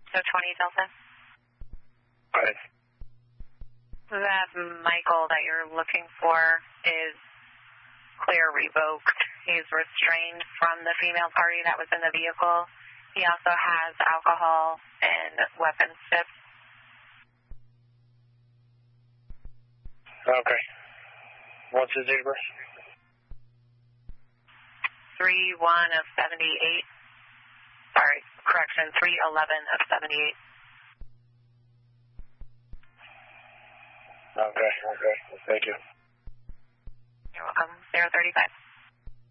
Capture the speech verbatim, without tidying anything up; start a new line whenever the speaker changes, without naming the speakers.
So twenty Delta.
Right.
That Michael that you're looking for is clear revoked. He's restrained from the female party that was in the vehicle. He also has alcohol and weapons tips.
Okay. What's his date of birth?
three one of seventy-eight. Sorry, correction, three eleven of seventy-eight.
Okay, okay. Thank you.
You're welcome. zero thirty-five.